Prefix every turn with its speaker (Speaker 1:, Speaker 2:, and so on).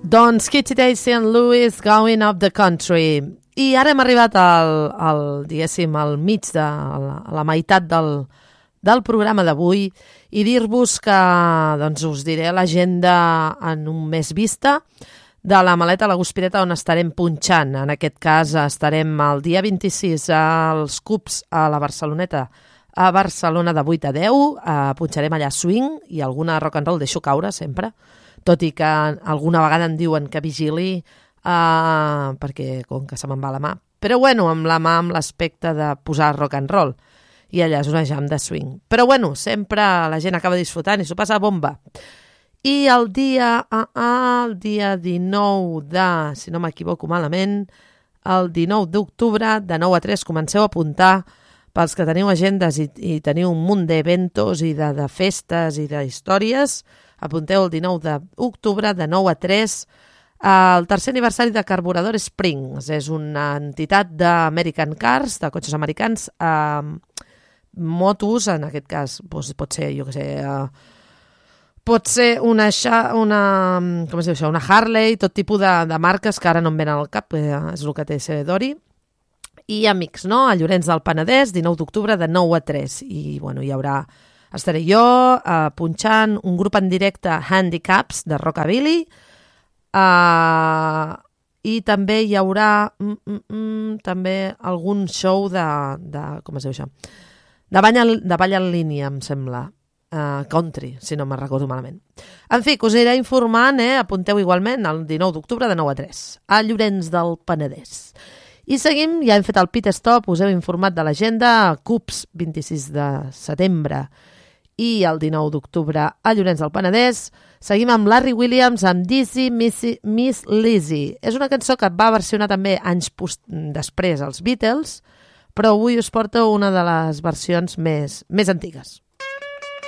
Speaker 1: Doncs Kitty Daisy and Louis, Going Up the Country. I ara hem arribat al mig de la meitat del programa d'avui i dir-vos que doncs, us diré l'agenda en un mes vista de la Maleta a la Guspireta, on estarem punxant. En aquest cas estarem el dia 26 als Cups a la Barceloneta, a Barcelona de 8 a 10. Punxarem allà swing i alguna rock and roll, deixo caure sempre, tot i que alguna vegada em diuen que vigili perquè com que se me'n va la mà. Però bueno, amb la mà amb l'aspecte de posar rock and roll. I allà és una jam de swing. Però bueno, sempre la gent acaba disfrutant i s'ho passa bomba. I el dia 19 de, si no m'equivoco malament, el 19 d'octubre, de 9 a 3, comenceu a apuntar pels que teniu agendes i teniu un munt d'eventos i de festes i d'històries. Apunteu el 19 d'octubre, de 9 a 3, el tercer aniversari de Carburador Springs. És una entitat d'American Cars, de cotxes americans, motos, en aquest cas, doncs pot ser, jo què sé, pot ser una Harley, tot tipus de marques que ara no em venen al cap, és el que té ser Dori. I amics, no? A Llorenç del Penedès, 19 d'octubre, de 9 a 3. I bueno, hi haurà, estaré jo punxant un grup en directe, Handicaps, de Rockabilly, i també hi haurà també algun show de com es diu això? De ball en línia, em sembla. Country, si no me'n recordo malament. En fi, que us aniré informant, apunteu igualment el 19 d'octubre de 9 a 3, a Llorenç del Penedès. I seguim, ja hem fet el pit stop, us heu informat de l'agenda, Cups 26 de setembre i el 19 d'octubre a Llorenç del Penedès. Seguim amb Larry Williams amb Dizzy Miss Lizzy. És una cançó que va versionar també anys després els Beatles, però avui us porto una de les versions més antigues.